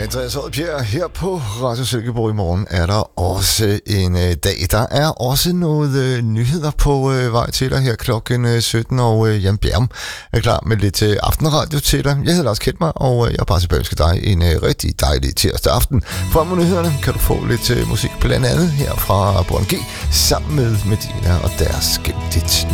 Andreas Oddbjerg her på Radio Silkeborg. I morgen er der også en dag. Der er også noget nyheder på vej til dig her klokken 17, og Jan Bjerm er klar med lidt aftenradio til dig. Jeg hedder Lars Kjeldmar, og jeg er bare tilbage til dig en rigtig dejlig tirsdag aften. Frem mod nyhederne kan du få lidt musik, blandt andet her fra Born G, sammen med Medina og deres Gennem dit.